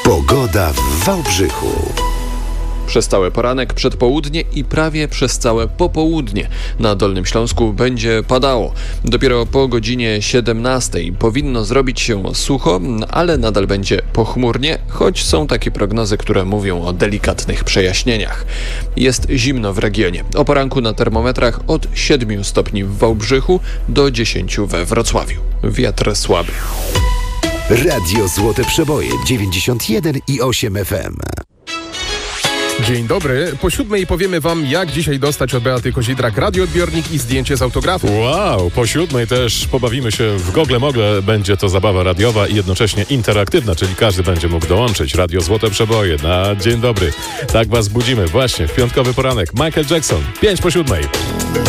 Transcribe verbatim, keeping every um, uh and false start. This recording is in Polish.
Pogoda w Wałbrzychu. Przez cały poranek, przedpołudnie i prawie przez całe popołudnie na Dolnym Śląsku będzie padało. Dopiero po godzinie siedemnastej powinno zrobić się sucho, ale nadal będzie pochmurnie, choć są takie prognozy, które mówią o delikatnych przejaśnieniach. Jest zimno w regionie. O poranku na termometrach od siedmiu stopni w Wałbrzychu do dziesięciu we Wrocławiu. Wiatr słaby. Radio Złote Przeboje dziewięćdziesiąt jeden i osiem F M. Dzień dobry. Po siódmej powiemy wam, jak dzisiaj dostać od Beaty Kozidrak radioodbiornik i zdjęcie z autografu. Wow, po siódmej też pobawimy się w gogle mogle. Będzie to zabawa radiowa i jednocześnie interaktywna, czyli każdy będzie mógł dołączyć. Radio Złote Przeboje na dzień dobry. Tak was budzimy właśnie w piątkowy poranek. Michael Jackson, pięć po siódmej.